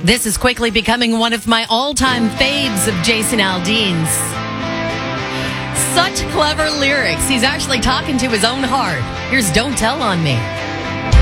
This is quickly becoming one of my all-time faves of Jason Aldean's. Such clever lyrics. He's actually talking to his own heart. Here's Don't Tell on Me.